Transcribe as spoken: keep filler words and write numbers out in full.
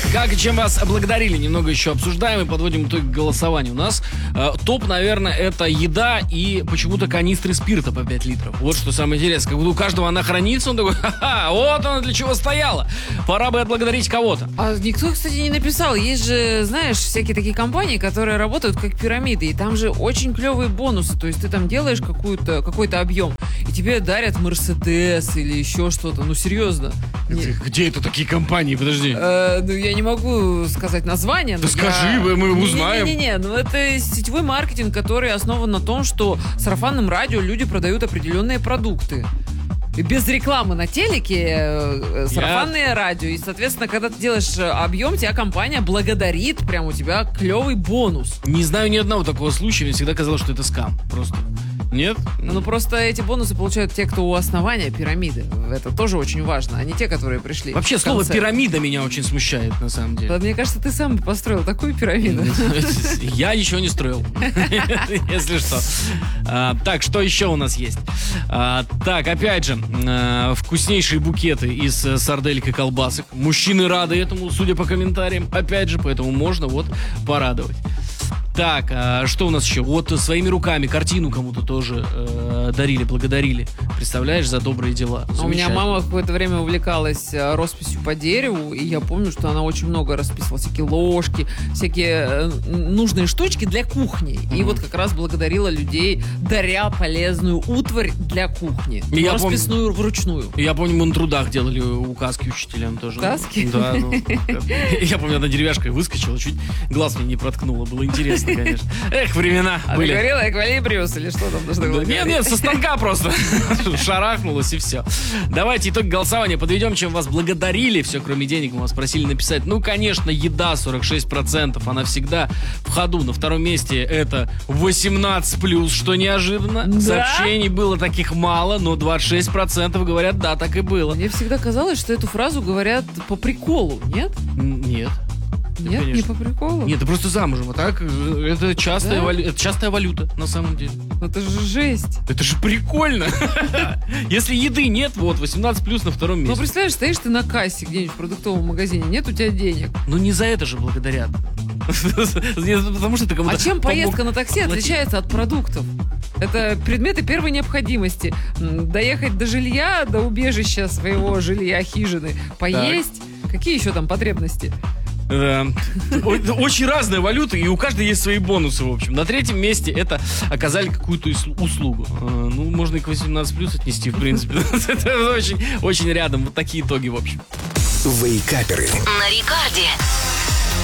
Как и чем вас благодарили, немного еще обсуждаем и подводим итоги голосования. У нас э, топ, наверное, это еда и почему-то канистры спирта по пять литров. Вот что самое интересное. Как будто у каждого она хранится, он такой, ха-ха, вот она для чего стояла. Пора бы отблагодарить кого-то. А никто, кстати, не написал. Есть же, знаешь, всякие такие компании, которые работают как пирамиды, и там же очень клевые бонусы. То есть ты там делаешь какую-то, какой-то объем, и тебе дарят Мерседес или еще что-то. Ну, серьезно. Где, где это такие компании? Подожди. Э, ну, я не могу сказать название. Да скажи, я... мы узнаем. Не-не-не, ну это сетевой маркетинг, который основан на том, что сарафанным радио люди продают определенные продукты. И без рекламы на телеке, э, сарафанное я... радио. И, соответственно, когда ты делаешь объем, тебя компания благодарит, прям у тебя клевый бонус. Не знаю ни одного такого случая, мне всегда казалось, что это скам. Просто. Нет? Ну, просто эти бонусы получают те, кто у основания пирамиды. Это тоже очень важно, а не те, которые пришли. Вообще, слово «пирамида» меня очень смущает, на самом деле. Мне кажется, ты сам построил такую пирамиду. Я ничего не строил, если что. Так, что еще у нас есть? Так, опять же, вкуснейшие букеты из сарделек и колбасок. Мужчины рады этому, судя по комментариям. Опять же, поэтому можно вот порадовать. Так, а что у нас еще? Вот своими руками картину кому-то тоже э, дарили, благодарили. Представляешь, за добрые дела. У меня мама какое-то время увлекалась росписью по дереву, и я помню, что она очень много расписывала. Всякие ложки, всякие нужные штучки для кухни. Mm-hmm. И вот как раз благодарила людей, даря полезную утварь для кухни. Я расписную пом... вручную. Я помню, мы на трудах делали указки учителям тоже. Указки? Да. Ну, я помню, одна деревяшка выскочила, чуть глаз мне не проткнула. Было интересно. Конечно. Эх, времена а были. А ты говорила эквилибриус или что там должно было? Нет, нет, со станка просто шарахнулось и все. Давайте итог голосования подведем, чем вас благодарили. Все, кроме денег, мы вас просили написать. Ну, конечно, еда сорок шесть процентов. Она всегда в ходу. На втором месте это восемнадцать плюс, что неожиданно. Да? Сообщений было таких мало, но двадцать шесть процентов говорят, да, так и было. Мне всегда казалось, что эту фразу говорят по приколу, нет? Нет. Нет, конечно. Не по приколу? Нет, ты просто замужем, а так это частая, да? валю... это частая валюта, на самом деле. Это же жесть. Это же прикольно. Если еды нет, вот, восемнадцать плюс на втором месте. Ну, представляешь, стоишь ты на кассе где-нибудь в продуктовом магазине, нет у тебя денег. Ну, не за это же благодарят. Потому что ты кому-то... А чем поездка на такси отличается от продуктов? Это предметы первой необходимости. Доехать до жилья, до убежища своего жилья, хижины, поесть. Какие еще там потребности? Очень разная валюта, и у каждой есть свои бонусы, в общем. На третьем месте это оказали какую-то услугу. Ну, можно и к восемнадцать плюс отнести, в принципе. Это очень, очень рядом. Вот такие итоги, в общем. Вейкаперы. На Рекорде.